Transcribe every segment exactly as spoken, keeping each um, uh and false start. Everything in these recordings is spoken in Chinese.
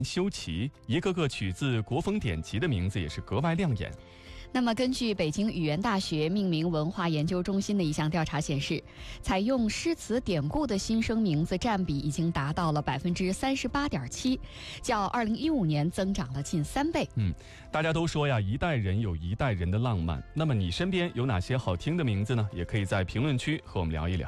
修齐，一个个取自国风典籍的名字也是格外亮眼。 那么根据北京语言大学命名文化研究中心的一项调查显示，采用诗词典故的新生名字占比已经达到了百分之三十八点七，较二零一五年增长了近三倍。 嗯，大家都说呀，一代人有一代人的浪漫。那么你身边有哪些好听的名字呢？也可以在评论区和我们聊一聊。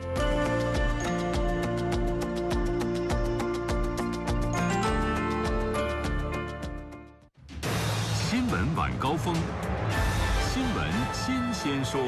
新闻晚高峰，新闻新鲜说。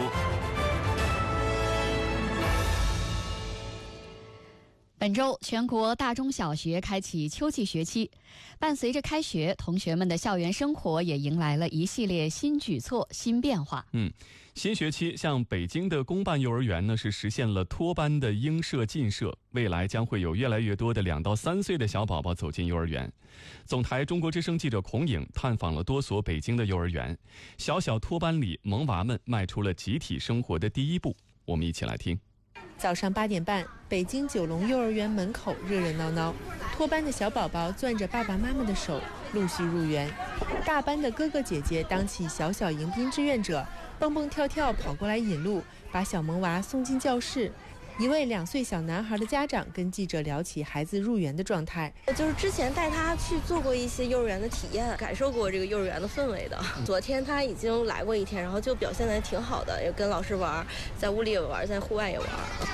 本周，全国大中小学开启秋季学期，伴随着开学，同学们的校园生活也迎来了一系列新举措、新变化。 嗯，新学期，像北京的公办幼儿园呢，是实现了托班的应设尽设，未来将会有越来越多的两到三岁的小宝宝走进幼儿园。总台中国之声记者孔颖探访了多所北京的幼儿园，小小托班里，萌娃们迈出了集体生活的第一步。我们一起来听。 早上八点半，北京九龙幼儿园门口热热闹闹，托班的小宝宝攥着爸爸妈妈的手，陆续入园。大班的哥哥姐姐当起小小迎宾志愿者，蹦蹦跳跳跑过来引路，把小萌娃送进教室。一位两岁小男孩的家长跟记者聊起孩子入园的状态， 就是之前带他去做过一些幼儿园的体验，感受过这个幼儿园的氛围的。昨天他已经来过一天，然后就表现得挺好的，也跟老师玩，在屋里也玩，在户外也玩。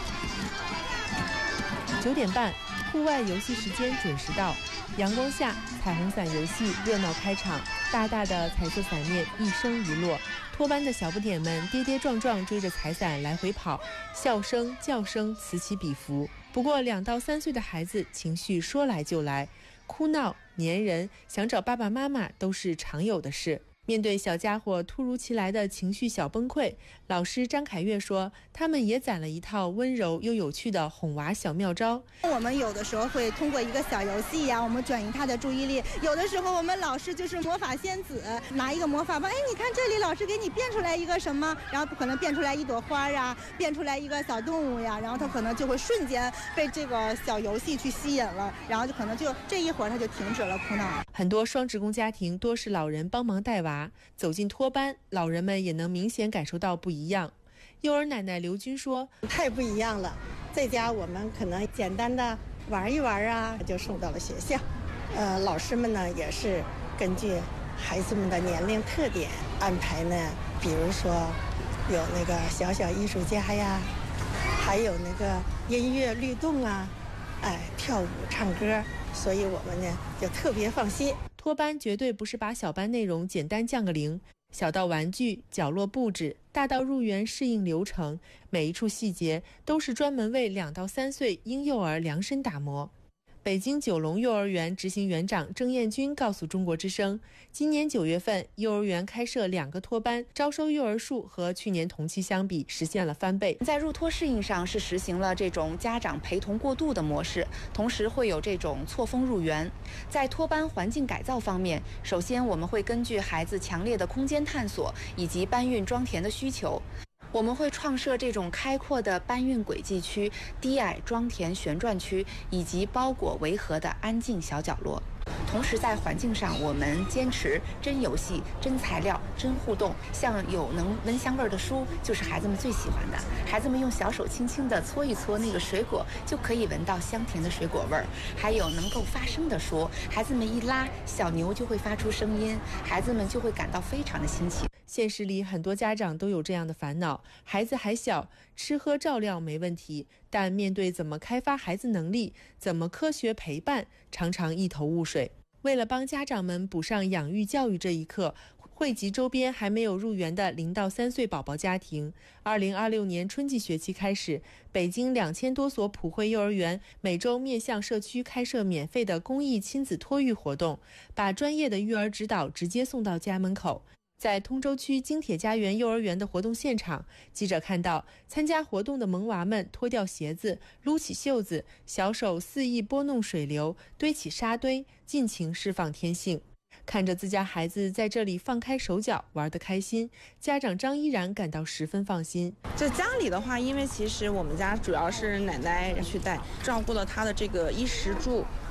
九点半，户外游戏时间准时到，阳光下，彩虹伞游戏热闹开场，大大的彩色伞面一升一落。托班的小不点们跌跌撞撞追着彩伞来回跑，笑声叫声此起彼伏。不过两到三岁的孩子情绪说来就来，哭闹、粘人、想找爸爸妈妈都是常有的事。面对小家伙突如其来的情绪小崩溃，老师张凯月说，他们也攒了一套温柔又有趣的哄娃小妙招。 我们有的时候会通过一个小游戏呀、啊，我们转移他的注意力。有的时候我们老师就是魔法仙子，拿一个魔法棒，哎，你看这里老师给你变出来一个什么，然后可能变出来一朵花呀，变出来一个小动物呀，然后他可能就会瞬间被这个小游戏去吸引了，然后就可能就这一会儿他就停止了哭闹。 很多双职工家庭多是老人帮忙带娃，走进托班，老人们也能明显感受到不一样。幼儿奶奶刘军说， 太不一样了，在家我们可能简单的玩一玩啊，就送到了学校。呃，老师们呢也是根据孩子们的年龄特点安排呢，比如说有那个小小艺术家呀，还有那个音乐律动啊，哎，跳舞唱歌，所以我们呢就特别放心。 托班绝对不是把小班内容简单降个零，小到玩具、角落布置，大到入园适应流程，每一处细节都是专门为两到三岁婴幼儿量身打磨。北京九龙幼儿园执行园长郑艳军告诉中国之声，今年九月份，幼儿园开设两个托班，招收幼儿数和去年同期相比实现了翻倍。 在入托适应上是实行了这种家长陪同过渡的模式，同时会有这种错峰入园。在托班环境改造方面，首先我们会根据孩子强烈的空间探索以及搬运装填的需求，我们会创设这种开阔的搬运轨迹区、低矮装填旋转区以及包裹围合的安静小角落。同时在环境上，我们坚持真游戏、真材料、真互动。像有能闻香味的书，就是孩子们最喜欢的。孩子们用小手轻轻地搓一搓那个水果，就可以闻到香甜的水果味儿。还有能够发声的书，孩子们一拉，小牛就会发出声音，孩子们就会感到非常的新奇。 现实里，很多家长都有这样的烦恼：孩子还小，吃喝照料没问题，但面对怎么开发孩子能力、怎么科学陪伴，常常一头雾水。为了帮家长们补上养育教育这一课，惠集周边还没有入园的零到三岁宝宝家庭，二零二六年春季学期开始，北京两千多所普惠幼儿园每周面向社区开设免费的公益亲子托育活动，把专业的育儿指导直接送到家门口。在通州区京铁家园幼儿园的活动现场，记者看到参加活动的萌娃们脱掉鞋子，撸起袖子，小手肆意拨弄水流，堆起沙堆，尽情释放天性。看着自家孩子在这里放开手脚玩得开心，家长张依然感到十分放心。 就家里的话，因为其实我们家主要是奶奶去带，照顾了他的这个衣食住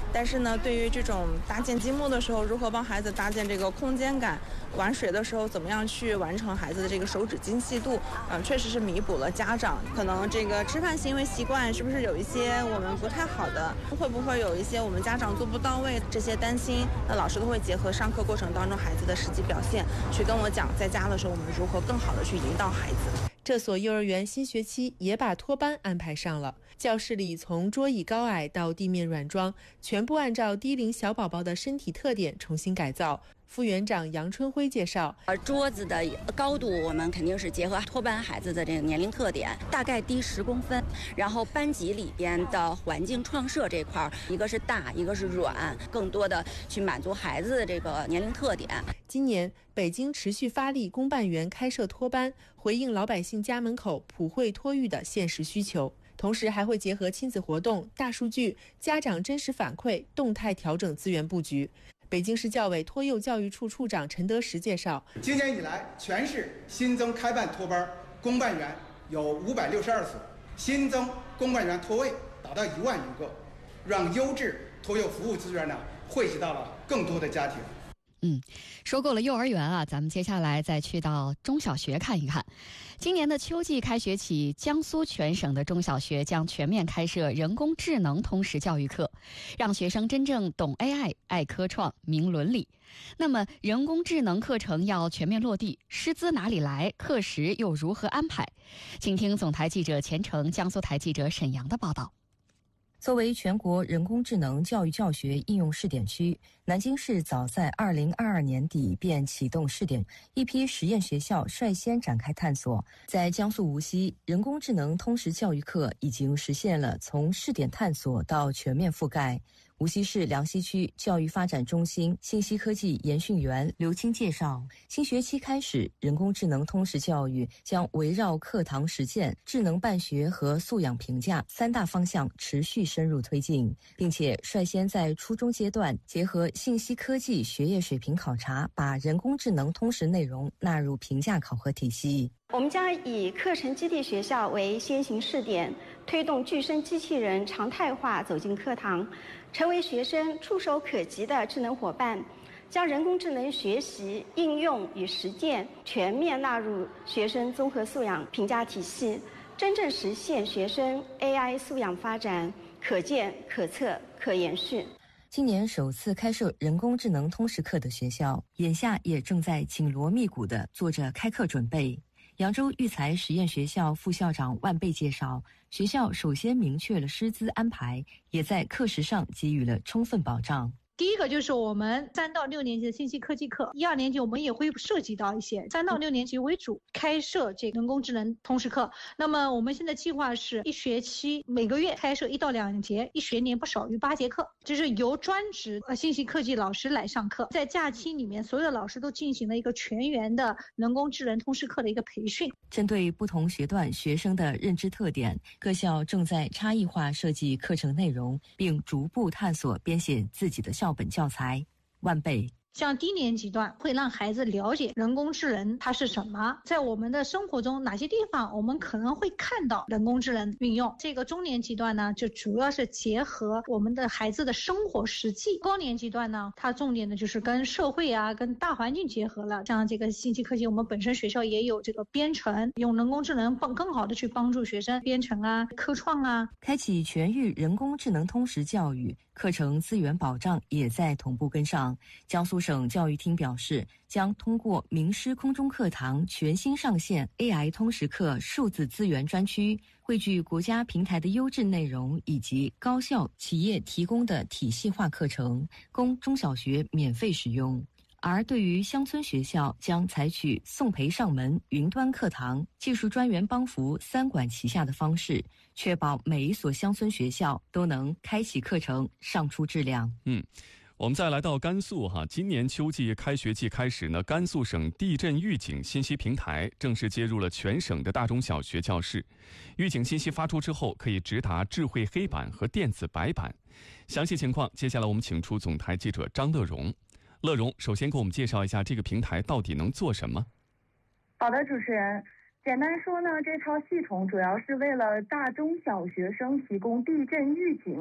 但是呢，对于这种搭建积木的时候，如何帮孩子搭建这个空间感，玩水的时候怎么样去完成孩子的这个手指精细度，嗯、呃，确实是弥补了家长可能这个吃饭行为习惯是不是有一些我们不太好的，会不会有一些我们家长做不到位，这些担心，那老师都会结合上课过程当中孩子的实际表现，去跟我讲，在家的时候我们如何更好的去引导孩子。 这所幼儿园新学期也把托班安排上了，教室里从桌椅高矮到地面软装，全部按照低龄小宝宝的身体特点重新改造。副园长杨春辉介绍， 而桌子的高度我们肯定是结合托班孩子的这个年龄特点，大概低十公分。然后班级里边的环境创设这块，一个是大，一个是软，更多的去满足孩子的这个年龄特点。 今年北京持续发力公办园开设托班，回应老百姓家门口普惠托育的现实需求。同时还会结合亲子活动、大数据、家长真实反馈，动态调整资源布局。北京市教委托幼教育处处长陈德实介绍， 今年以来，全市新增开办托班公办园有五百六十二所，新增公办园托位达到一万余个，让优质托幼服务资源呢汇集到了更多的家庭。 嗯，说过了幼儿园啊，咱们接下来再去到中小学看一看。今年的秋季开学起，江苏全省的中小学将全面开设人工智能通识教育课，让学生真正懂 A I、爱科创、明伦理。那么，人工智能课程要全面落地，师资哪里来？课时又如何安排？请听总台记者钱程、江苏台记者沈阳的报道。 作为全国人工智能教育教学应用试点区，南京市早在二零二二年底便启动试点，一批实验学校率先展开探索。在江苏无锡，人工智能通识教育课已经实现了从试点探索到全面覆盖。无锡市梁溪区教育发展中心信息科技研训员刘青介绍，新学期开始，人工智能通识教育将围绕课堂实践、智能办学和素养评价三大方向持续深入推进，并且率先在初中阶段结合信息科技学业水平考察，把人工智能通识内容纳入评价考核体系。 我们将以课程基地学校为先行试点，推动具身机器人常态化走进课堂，成为学生触手可及的智能伙伴，将人工智能学习、应用与实践全面纳入学生综合素养评价体系，真正实现学生 A I 素养发展可见、可测、可延续。 今年首次开设人工智能通识课的学校，眼下也正在紧锣密鼓地做着开课准备。扬州育才实验学校副校长万贝介绍，学校首先明确了师资安排，也在课时上给予了充分保障。 第一个就是我们三到六年级的信息科技课，一二年级我们也会涉及到一些，三到六年级为主开设这个人工智能通识课。那么我们现在计划是一学期每个月开设一到两节，一学年不少于八节课，就是由专职呃信息科技老师来上课。在假期里面，所有的老师都进行了一个全员的人工智能通识课的一个培训。 针对不同学段学生的认知特点，各校正在差异化设计课程内容，并逐步探索编写自己的校本教材。万贝像低年级段会让孩子了解人工智能它是什么，在我们的生活中哪些地方我们可能会看到人工智能运用。这个中年级段呢，就主要是结合我们的孩子的生活实际。高年级段呢，它重点的就是跟社会啊、跟大环境结合了。像这个信息科技，我们本身学校也有这个编程，用人工智能帮更好的去帮助学生编程啊、科创啊。 开启全域人工智能通识教育，课程资源保障也在同步跟上。江苏省教育厅表示，将通过名师空中课堂全新上线 A I 通识课数字资源专区，汇聚国家平台的优质内容以及高校企业提供的体系化课程，供中小学免费使用。而对于乡村学校，将采取送培上门、云端课堂、技术专员帮扶三管齐下的方式，确保每一所乡村学校都能开启课程，上出质量。 嗯。我们再来到甘肃哈，今年秋季开学季开始呢，甘肃省地震预警信息平台正式接入了全省的大中小学教室。预警信息发出之后，可以直达智慧黑板和电子白板。详细情况，接下来我们请出总台记者张乐荣。乐荣，首先给我们介绍一下这个平台到底能做什么？ 好的，主持人。简单说呢，这套系统主要是为了大中小学生提供地震预警、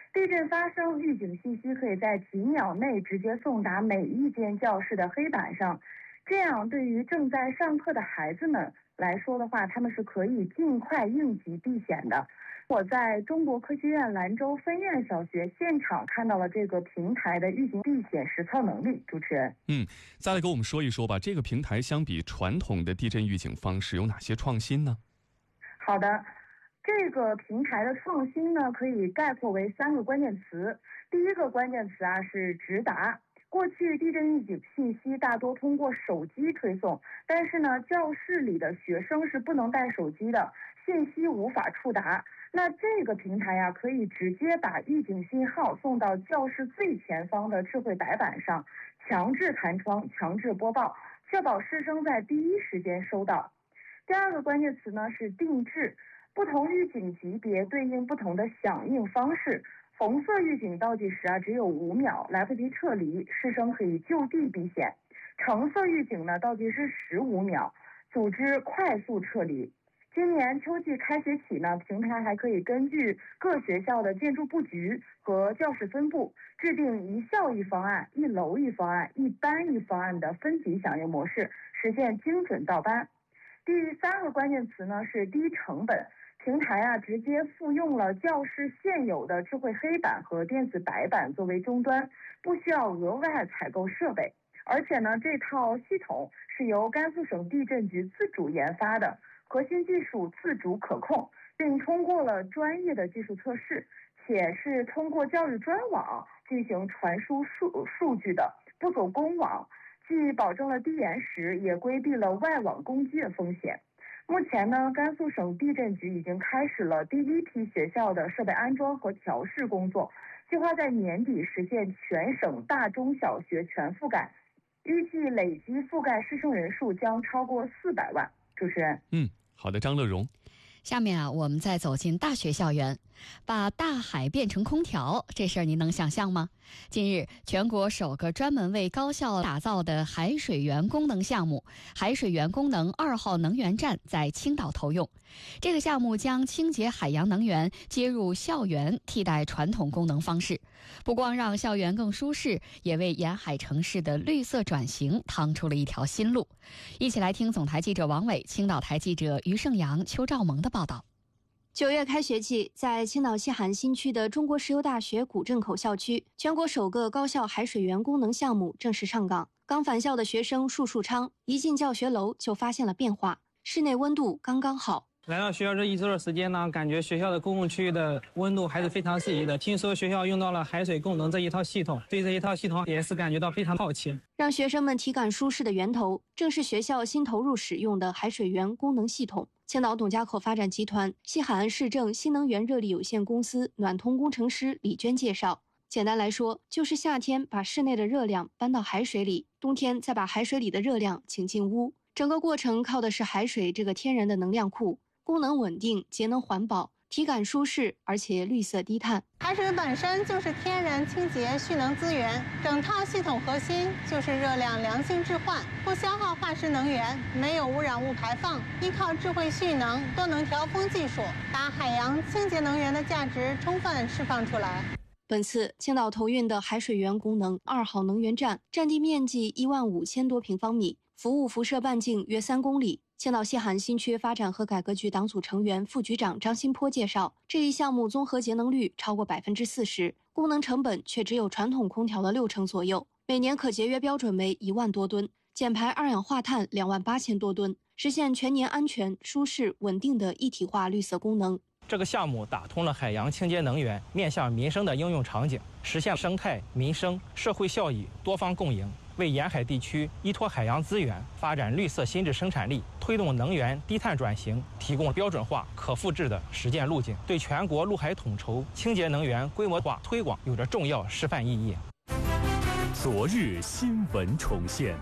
地震发生预警信息可以在几秒内直接送达每一间教室的黑板上，这样对于正在上课的孩子们来说的话，他们是可以尽快应急避险的。我在中国科学院兰州分院小学现场看到了这个平台的预警避险实操能力。主持人， 嗯，再来给我们说一说吧，这个平台相比传统的地震预警方式有哪些创新呢？ 好的，这个平台的创新呢，可以概括为三个关键词。第一个关键词啊是直达。过去地震预警信息大多通过手机推送，但是呢，教室里的学生是不能带手机的，信息无法触达。那这个平台呀，可以直接把预警信号送到教室最前方的智慧白板上，强制弹窗、强制播报，确保师生在第一时间收到。第二个关键词呢是定制，不同预警级别对应不同的响应方式。红色预警倒计时啊只有五秒，来不及撤离，师生可以就地避险。橙色预警呢倒计时十五秒，组织快速撤离。今年秋季开学起呢，平台还可以根据各学校的建筑布局和教室分布，制定一校一方案、一楼一方案、一班一方案的分级响应模式，实现精准到班。第三个关键词呢是低成本。平台啊，直接复用了教室现有的智慧黑板和电子白板作为终端，不需要额外采购设备。而且呢，这套系统是由甘肃省地震局自主研发的，核心技术自主可控，并通过了专业的技术测试，且是通过教育专网进行传输数数据的，不走公网，既保证了低延时，也规避了外网攻击的风险。目前呢，甘肃省地震局已经开始了第一批学校的设备安装和调试工作，计划在年底实现全省大中小学全覆盖，预计累计覆盖师生人数将超过四百万。主持人， 嗯，好的，张乐荣。 下面啊，我们再走进大学校园，把大海变成空调，这事儿您能想象吗？近日，全国首个专门为高校打造的海水源功能项目——海水源功能二号能源站在青岛投用。这个项目将清洁海洋能源接入校园，替代传统供能方式，不光让校园更舒适，也为沿海城市的绿色转型趟出了一条新路。一起来听总台记者王伟、青岛台记者于胜阳、邱兆萌的报道。 九月开学季，在青岛西海新区的中国石油大学古镇口校区，全国首个高校海水源功能项目正式上岗。刚返校的学生束树昌一进教学楼就发现了变化，室内温度刚刚好。 来到学校这一周的时间呢，感觉学校的公共区域的温度还是非常适宜的。听说学校用到了海水功能这一套系统，对这一套系统也是感觉到非常好奇。 让学生们体感舒适的源头，正是学校新投入使用的海水源功能系统。青岛董家口发展集团西海岸市政新能源热力有限公司暖通工程师李娟介绍，简单来说，就是夏天把室内的热量搬到海水里，冬天再把海水里的热量请进屋。整个过程靠的是海水这个天然的能量库，功能稳定、节能环保、体感舒适，而且绿色低碳。 海水本身就是天然清洁蓄能资源，整套系统核心就是热量良性置换，不消耗化石能源，没有污染物排放，依靠智慧蓄能、多能调峰技术，把海洋清洁能源的价值充分释放出来。 本次青岛投运的海水源功能二号能源站，占地面积一万五千多平方米，服务辐射半径约三公里。青岛西海岸新区发展和改革局党组成员、副局长张新坡介绍，这一项目综合节能率超过百分之四十，功能成本却只有传统空调的六成左右，每年可节约标准为一万多吨，减排二氧化碳两万八千多吨，实现全年安全、舒适、稳定的一体化绿色功能。 这个项目打通了海洋清洁能源面向民生的应用场景，实现生态、民生、社会效益多方共赢，为沿海地区依托海洋资源发展绿色新质生产力，推动能源低碳转型提供标准化、可复制的实践路径，对全国陆海统筹清洁能源规模化推广有着重要示范意义。 昨日新闻重现，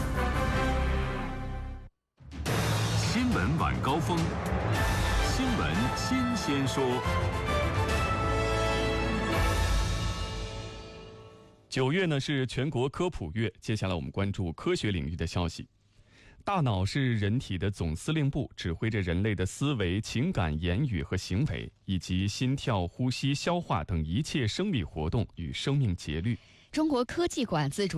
新闻晚高峰，新闻新鲜说。 九月呢是全国科普月，接下来我们关注科学领域的消息。 大脑是人体的总司令部，指挥着人类的思维、情感、言语和行为，以及心跳、呼吸、消化等一切生理活动与生命节律。 中国科技馆自主